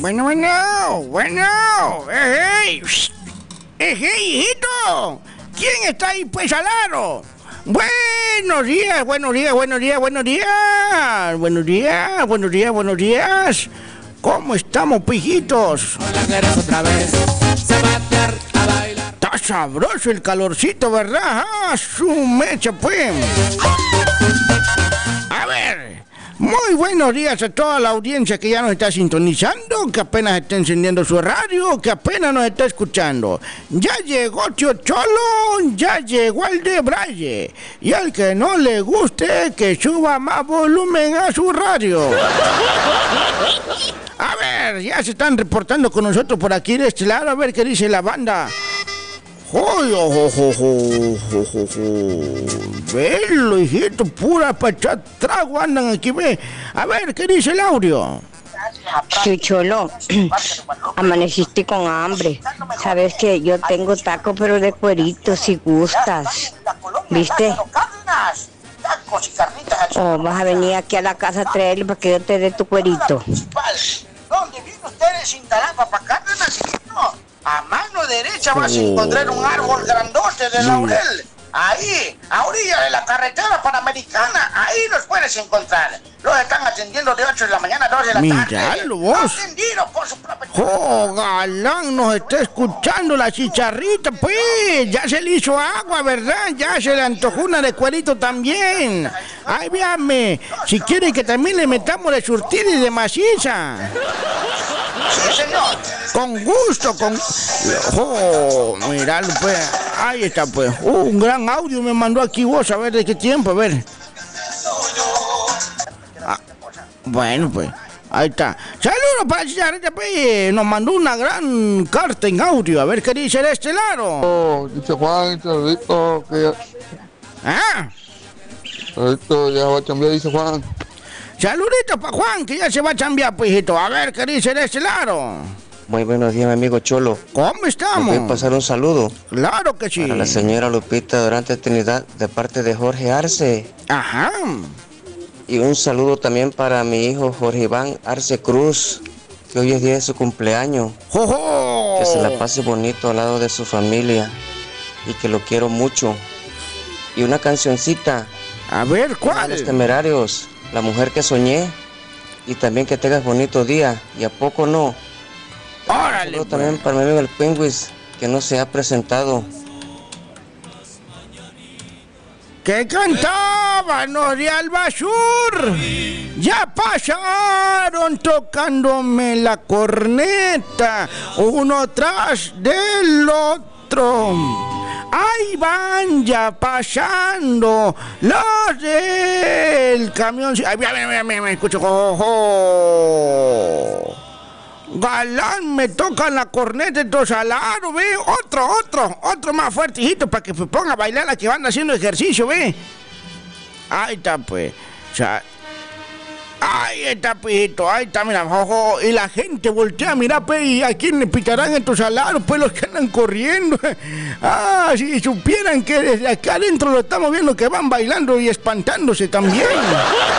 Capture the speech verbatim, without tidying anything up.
Bueno, bueno, bueno. ¡Ejey! ¡Ejey, hijito! ¿Quién está ahí, pues, al aro? Buenos días, buenos días, buenos días, buenos días. Buenos días, buenos días, buenos días. ¿Cómo estamos, pijitos? Otra vez se va a echar a bailar. Está sabroso el calorcito, ¿verdad? ¡Ah, su mecha, pues! A ver, muy buenos días a toda la audiencia que ya nos está sintonizando, que apenas está encendiendo su radio, que apenas nos está escuchando. Ya llegó Tío Cholo, ya llegó el de Braille. Y al que no le guste, que suba más volumen a su radio. A ver, ya se están reportando con nosotros por aquí de este lado, a ver qué dice la banda. ¡Joy, ojo, ojo, ojo, ojo, ojo! Velo, hijito, pura pacha trago andan aquí, ve. A ver, ¿qué dice el audio? Tío Cholo, amaneciste con hambre. Sabes que yo tengo taco, pero de cuerito, si gustas. ¿Viste? O vas a venir aquí a la casa a traerlo para que yo te dé tu cuerito. ¿Dónde viene usted en Cintalapa, para Cárdenas? A mano derecha vas a encontrar un árbol grandote de laurel. Ahí, a orilla de la carretera panamericana, ahí los puedes encontrar. Los están atendiendo de ocho de la mañana a dos de la tarde. Míralo vos. Atendido por su propio... ¡Oh, galán! Nos está escuchando la chicharrita, pues. Ya se le hizo agua, ¿verdad? Ya se le antojó una de cuerito también. Ay, véame. Si quiere que también le metamos de surtida y de maciza. Sí, señor. Con gusto, con... ¡Oh, miralo, pues! Ahí está, pues. Uh, un gran audio me mandó aquí vos, a ver de qué tiempo, a ver. Ah, bueno, pues. Ahí está. Saludos para la chicharrita, pues. Nos mandó una gran carta en audio. A ver qué dice de este lado. Oh, dice Juan, saludito, que ya... Ah. Saludito, ya va a cambiar, dice Juan. Saluditos para Juan, que ya se va a chambear, pues, hijito. A ver qué dice de este lado. Muy buenos días, mi amigo Cholo. ¿Cómo estamos? ¿Me puede pasar un saludo? Claro que sí. Para la señora Lupita Durante Trinidad, de parte de Jorge Arce. Ajá. Y un saludo también para mi hijo Jorge Iván Arce Cruz, que hoy es día de su cumpleaños. ¡Jojo! Que se la pase bonito al lado de su familia y que lo quiero mucho. Y una cancioncita. A ver, ¿cuál? Los Temerarios, La Mujer que Soñé. Y también que tengas bonito día. Y a poco no. ¡Órale! Saludo también para mi amigo el Penguis, que no se ha presentado. Que cantaban de Albasur, ya pasaron tocándome la corneta, uno tras del otro. Ahí van ya pasando los del camión. Ay, mira, mira, mira, me escucho. Oh, oh. Galán, me tocan la corneta entonces al aro, ve. Otro, otro, otro más fuertejito para que se ponga a bailar la que van haciendo ejercicio, ve. Ahí está, pues. O sea, ahí está, pijito, ahí está, mira, ojo. Y la gente voltea, mira, pues, y a quién le pitarán estos alaros, pues los que andan corriendo. Ah, si supieran que desde acá adentro lo estamos viendo que van bailando y espantándose también.